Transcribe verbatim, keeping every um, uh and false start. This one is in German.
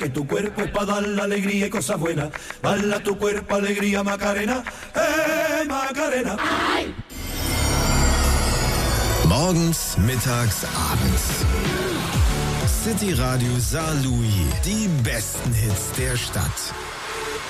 Que tu cuerpo es para dar la alegría y cosas buenas. Bala tu cuerpo, alegría, Macarena. ¡Eh, Macarena! Ay. Morgens, mittags, abends. City Radio Saarlouis. Die besten Hits der Stadt.